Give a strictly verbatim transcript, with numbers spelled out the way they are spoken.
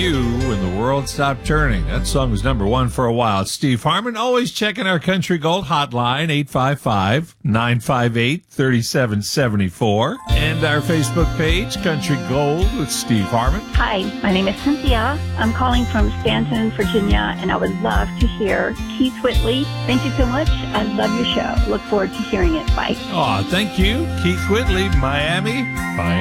You When the World Stopped Turning. That song was number one for a while. It's Steve Harmon, always checking our Country Gold hotline, eight five five, nine five eight, three seven seven four. And our Facebook page, Country Gold with Steve Harmon. Hi, my name is Cynthia. I'm calling from Stanton, Virginia, and I would love to hear Keith Whitley. Thank you so much. I love your show. Look forward to hearing it. Bye. Aw, thank you. Keith Whitley, Miami. Bye.